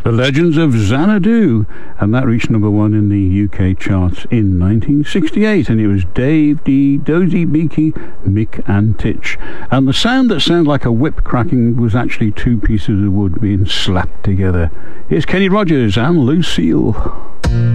The Legends of Xanadu, and that reached number one in the UK charts in 1968, and it was Dave D, Dozy Beaky, Mick and Titch. And the sound that sounded like a whip cracking was actually two pieces of wood being slapped together. Here's Kenny Rogers and Lucille.